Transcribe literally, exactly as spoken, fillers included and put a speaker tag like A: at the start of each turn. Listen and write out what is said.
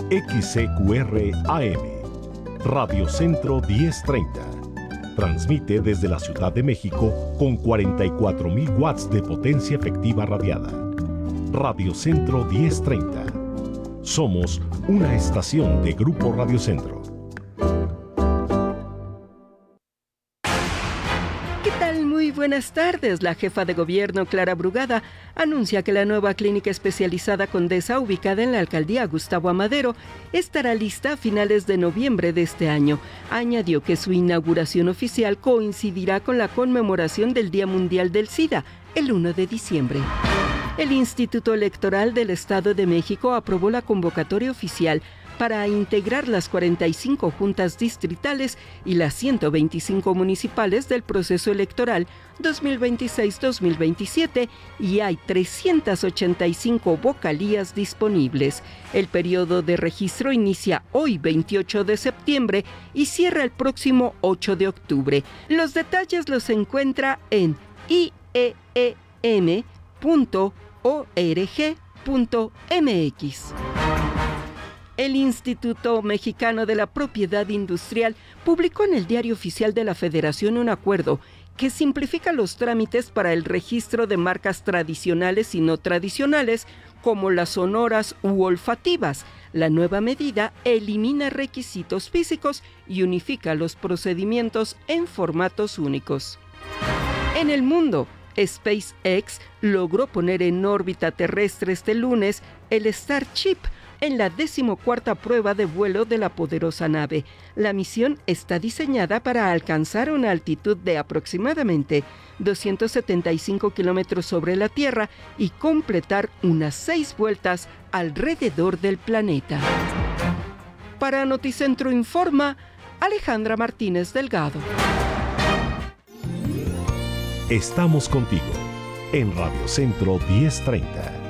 A: X C Q R A M, Radio Centro diez treinta. Transmite desde la Ciudad de México con cuarenta y cuatro mil watts de potencia efectiva radiada. Radio Centro diez treinta. Somos una estación de Grupo Radio Centro.
B: ¿Qué tal? Muy buenas tardes. La jefa de gobierno, Clara Brugada, anuncia que la nueva clínica especializada Condesa, ubicada en la alcaldía Gustavo Amadero, estará lista a finales de noviembre de este año. Añadió que su inauguración oficial coincidirá con la conmemoración del Día Mundial del SIDA, el primero de diciembre. El Instituto Electoral del Estado de México aprobó la convocatoria oficial para integrar las cuarenta y cinco juntas distritales y las ciento veinticinco municipales del proceso electoral dos mil veintiséis dos mil veintisiete, y hay trescientas ochenta y cinco vocalías disponibles. El periodo de registro inicia hoy, veintiocho de septiembre, y cierra el próximo ocho de octubre. Los detalles los encuentra en i e e m punto org punto m x. El Instituto Mexicano de la Propiedad Industrial publicó en el Diario Oficial de la Federación un acuerdo que simplifica los trámites para el registro de marcas tradicionales y no tradicionales, como las sonoras u olfativas. La nueva medida elimina requisitos físicos y unifica los procedimientos en formatos únicos. En el mundo, SpaceX logró poner en órbita terrestre este lunes el Starship, en la decimocuarta prueba de vuelo de la poderosa nave. La misión está diseñada para alcanzar una altitud de aproximadamente doscientos setenta y cinco kilómetros sobre la Tierra y completar unas seis vueltas alrededor del planeta. Para Noticentro Informa, Alejandra Martínez Delgado.
A: Estamos contigo en Radio Centro diez treinta.